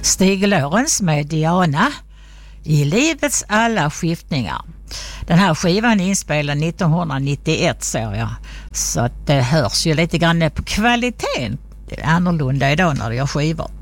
Stig Lorentz med Diana i livets alla skiftningar. Den här skivan är inspelad 1991 såg jag. Så att det hörs ju lite grann på kvaliteten. Det är annorlunda idag när jag gör skivor.